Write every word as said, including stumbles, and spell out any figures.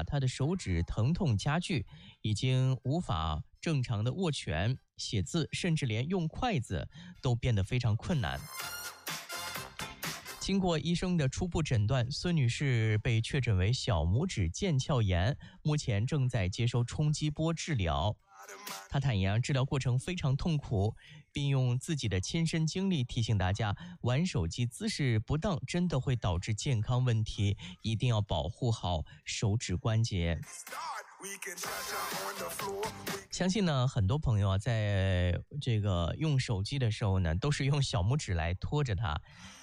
啊，她的手指疼痛加剧，已经无法正常的握拳、写字，甚至连用筷子都变得非常困难。经过医生的初步诊断，孙女士被确诊为小拇指腱鞘炎，目前正在接受冲击波治疗。她坦言，治疗过程非常痛苦，并用自己的亲身经历提醒大家，玩手机姿势不当真的会导致健康问题，一定要保护好手指关节。相信呢，很多朋友啊，在这个用手机的时候呢，都是用小拇指来托着它。